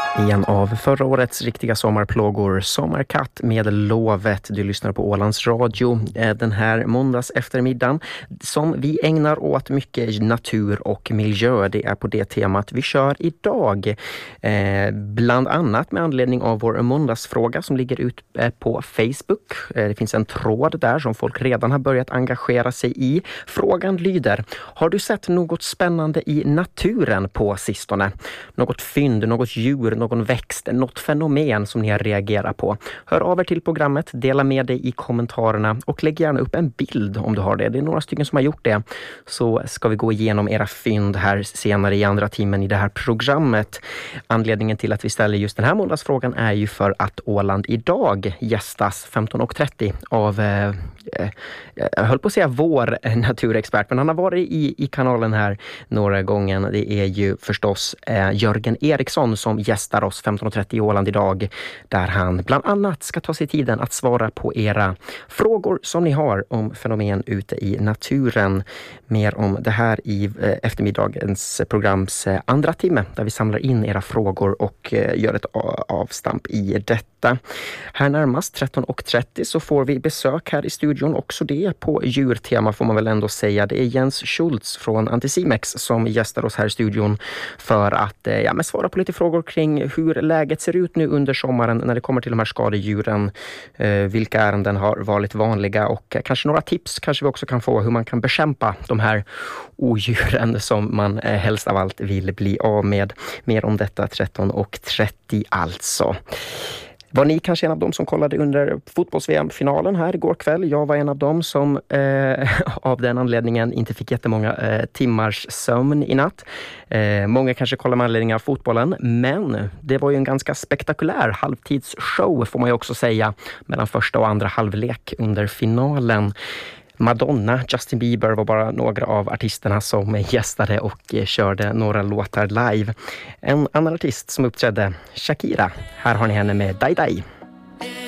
En av förra årets riktiga sommarplågor, Sommarkatt med lovet. Du lyssnar på Ålands Radio den här måndags eftermiddagen som vi ägnar åt mycket natur och miljö. Det är på det temat vi kör idag. Bland annat med anledning av vår måndagsfråga som ligger ut på Facebook. Det finns en tråd där som folk redan har börjat engagera sig i. Frågan lyder: har du sett något spännande i naturen på sistone? Något fynd, något djur, någon växt, något fenomen som ni har reagerat på. Hör av er till programmet, dela med dig i kommentarerna och lägg gärna upp en bild om du har det. Det är några stycken som har gjort det. Så ska vi gå igenom era fynd här senare i andra timmen i det här programmet. Anledningen till att vi ställer just den här måndagsfrågan är ju för att Åland idag gästas 15.30 av jag höll på att säga vår naturexpert, men han har varit i kanalen här några gånger. Det är ju förstås Jörgen Eriksson som gästar oss 15.30 i Åland idag, där han bland annat ska ta sig tiden att svara på era frågor som ni har om fenomen ute i naturen. Mer om det här i eftermiddagens programs andra timme, där vi samlar in era frågor och gör ett avstamp i detta. Här närmast 13.30 så får vi besök här i studion, också det på djurtema får man väl ändå säga. Det är Jens Schultz från Anticimex som gästar oss här i studion för att svara på lite frågor kring hur läget ser ut nu under sommaren när det kommer till de här skadedjuren. Vilka ärenden har varit vanliga och kanske några tips kanske vi också kan få hur man kan bekämpa de här odjuren som man helst av allt vill bli av med. Mer om detta 13.30 alltså. Var ni kanske en av dem som kollade under fotbolls-VM-finalen här igår kväll? Jag var en av dem som av den anledningen inte fick jättemånga timmars sömn i natt. Många kanske kollar med anledning av fotbollen, men det var ju en ganska spektakulär halvtidsshow får man ju också säga mellan första och andra halvlek under finalen. Madonna, Justin Bieber var bara några av artisterna som gästade och körde några låtar live. En annan artist som uppträdde, Shakira. Här har ni henne med Dai Dai.